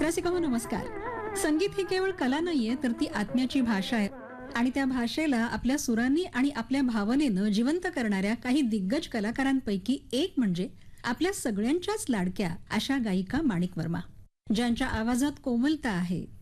रसिकांनो नमस्कार. संगीत ही केवळ कला नाहीये, तर ती आत्म्याची भाषा आहे. आणि त्या भाषेला आपल्या सुरांनी आणि आपल्या भावनेनं जिवंत करणाऱ्या काही दिग्गज कलाकारांपैकी एक म्हणजे आपल्या सगळ्यांच्याच लाडक्या अशा गायिका माणिक वर्मा, ज्यांच्या आवाजात कोमलता आहे,